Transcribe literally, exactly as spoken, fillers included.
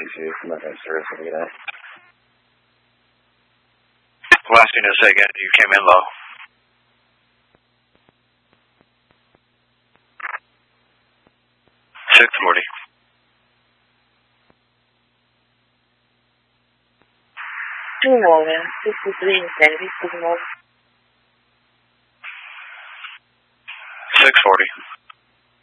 you. I'm not going to service any of that. Last thing to say again, you came in low. six forty. Two moment, sixty-three Infinity, two moment. six forty.